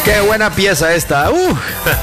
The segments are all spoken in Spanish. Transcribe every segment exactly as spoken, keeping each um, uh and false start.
Qué buena pieza esta. Uh.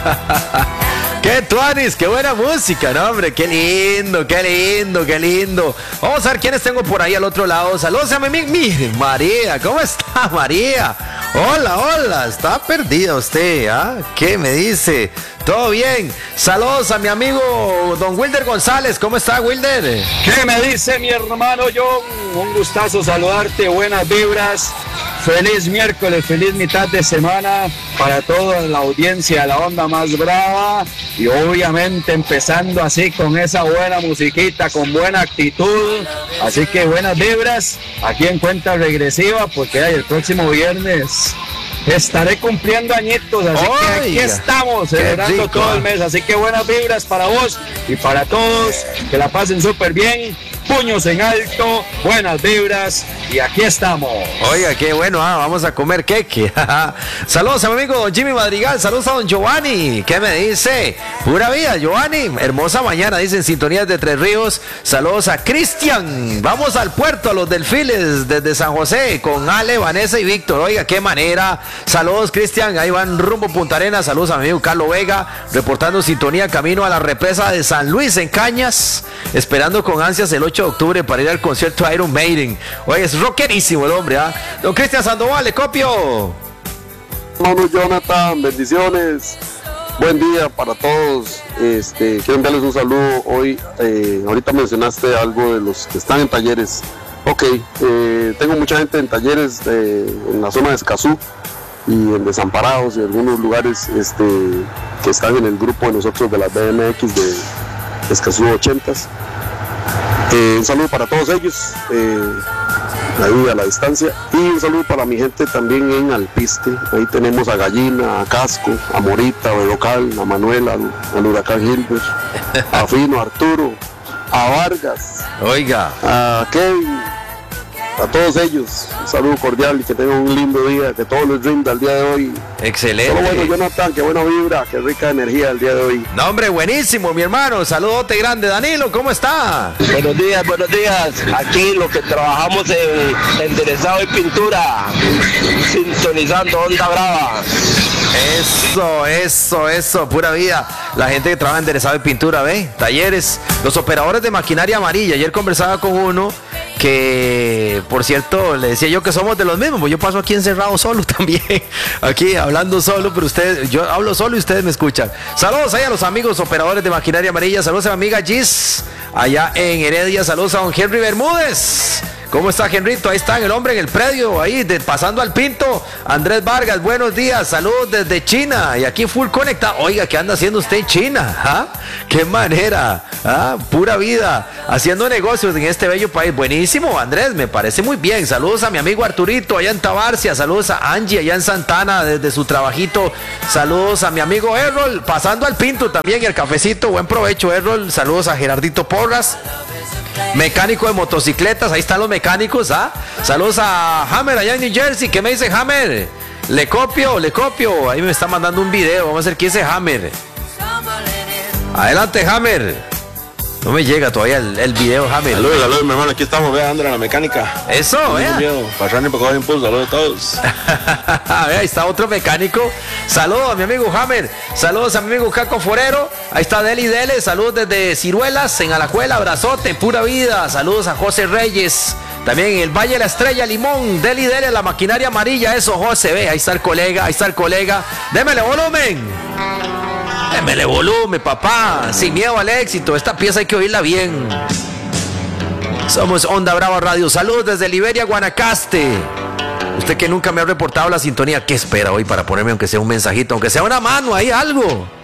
¡Qué tuanis! ¡Qué buena música! No, hombre, qué lindo, qué lindo, qué lindo. Vamos a ver quiénes tengo por ahí al otro lado. Saludos a mi, mi María. ¿Cómo está, María? Hola, hola. Está perdida usted, ¿ah? ¿Qué me dice? ¿Todo bien? Saludos a mi amigo don Wilder González. ¿Cómo está, Wilder? ¿Qué me dice mi hermano John? Un gustazo saludarte. Buenas vibras. Feliz miércoles, feliz mitad de semana para toda la audiencia, la onda más brava, y obviamente empezando así con esa buena musiquita, con buena actitud, así que buenas vibras, aquí en cuenta regresiva, porque ay, el próximo viernes estaré cumpliendo añitos, así Oiga, que aquí estamos celebrando todo el mes, así que buenas vibras para vos y para todos, que la pasen súper bien. Puños en alto, buenas vibras y aquí estamos. Oiga, qué bueno, ah, vamos a comer queque. Saludos a mi amigo don Jimmy Madrigal, saludos a don Giovanni. ¿Qué me dice? Pura vida, Giovanni. Hermosa mañana, dicen Sintonías de Tres Ríos. Saludos a Cristian. Vamos al puerto, a los Delfiles desde San José con Ale, Vanessa y Víctor. Oiga, qué manera. Saludos, Cristian. Ahí van rumbo Punta Arenas. Saludos a mi amigo Carlos Vega, reportando sintonía camino a la represa de San Luis en Cañas, esperando con ansias el ocho de octubre para ir al concierto de Iron Maiden. Oye, es rockerísimo el hombre, ¿ah? ¿eh? Don Cristian Sandoval, le copio. Hermano Jonathan, bendiciones. Buen día para todos. Este, quiero enviarles un saludo hoy. Eh, ahorita mencionaste algo de los que están en talleres. Ok, eh, tengo mucha gente en talleres eh, en la zona de Escazú y en Desamparados y algunos lugares este, que están en el grupo de nosotros de la B M X de Escazú ochentas. Eh, un saludo para todos ellos, eh, ahí a la distancia, y un saludo para mi gente también en Alpiste. Ahí tenemos a Gallina, a Casco, a Morita, a Bedocal, a Manuel, al, al Huracán Gilbert, a Fino, a Arturo, a Vargas, oiga, a Kevin, a todos ellos, un saludo cordial y que tengan un lindo día, que todo les rinda el día de hoy. Excelente. Solo bueno, Jonathan, qué buena vibra, qué rica energía el día de hoy. No, hombre, buenísimo, mi hermano. Saludote grande, Danilo, ¿cómo está? Buenos días, buenos días. Aquí los que trabajamos en enderezado y pintura, sintonizando Onda Brava. Eso, eso, eso, pura vida. La gente que trabaja en enderezado y pintura, ¿ve? Talleres, los operadores de maquinaria amarilla. Ayer conversaba con uno que, por cierto, le decía yo que somos de los mismos, pues yo paso aquí encerrado solo también, aquí hablando solo, pero ustedes, yo hablo solo y ustedes me escuchan. Saludos ahí a los amigos operadores de maquinaria amarilla, saludos a mi amiga Gis, allá en Heredia, saludos a don Henry Bermúdez. ¿Cómo está, Henrito? Ahí está el hombre en el predio, ahí de, pasando al Pinto. Andrés Vargas, buenos días, saludos desde China. Y aquí full conectado. Oiga, ¿qué anda haciendo usted en China? ¿Ah? ¿Qué manera? ¿Ah? Pura vida, haciendo negocios en este bello país. Buenísimo, Andrés, me parece muy bien. Saludos a mi amigo Arturito allá en Tabarcia. Saludos a Angie allá en Santana desde su trabajito. Saludos a mi amigo Errol, pasando al Pinto también, el cafecito. Buen provecho, Errol. Saludos a Gerardito Porras, mecánico de motocicletas, ahí están los mecánicos, ¿ah? Saludos a Hammer allá en New Jersey. ¿Qué me dice Hammer? Le copio, le copio. Ahí me está mandando un video. Vamos a ver qué dice Hammer. Adelante, Hammer. No me llega todavía el, el video, Hammer. Saludos, saludos, mi hermano. Aquí estamos, vea, Andra, la mecánica. Eso, vea. Pasando para coger impulso. Saludos a todos. Ahí está otro mecánico. Saludos a mi amigo Hammer. Saludos a mi amigo Caco Forero. Ahí está Deli Dele. Saludos desde Ciruelas, en Alajuela. Abrazote, pura vida. Saludos a José Reyes. También en el Valle de la Estrella, Limón. Deli Dele, la maquinaria amarilla. Eso, José, ve. Ahí está el colega, ahí está el colega. Démele volumen. Démele volumen, papá. Sin miedo al éxito. Esta pieza hay que oírla bien. Somos Onda Brava Radio. Saludos desde Liberia, Guanacaste. Usted que nunca me ha reportado la sintonía, ¿qué espera hoy para ponerme aunque sea un mensajito, aunque sea una mano ahí, algo?